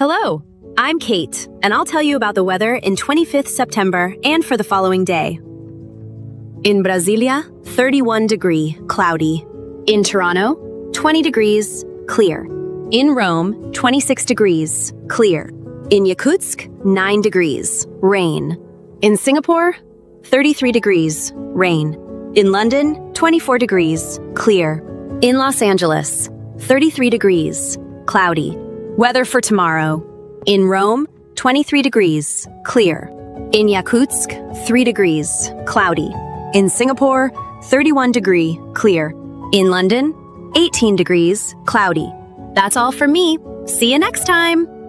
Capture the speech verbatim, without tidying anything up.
Hello, I'm Kate, and I'll tell you about the weather in twenty-fifth September and for the following day. In Brasilia, thirty-one degree, cloudy. In Toronto, twenty degrees, clear. In Rome, twenty-six degrees, clear. In Yakutsk, nine degrees, rain. In Singapore, thirty-three degrees, rain. In London, twenty-four degrees, clear. In Los Angeles, thirty-three degrees, cloudy. Weather for tomorrow. In Rome, twenty-three degrees, clear. In Yakutsk, three degrees, cloudy. In Singapore, thirty-one degree, clear. In London, eighteen degrees, cloudy. That's all from me. See you next time.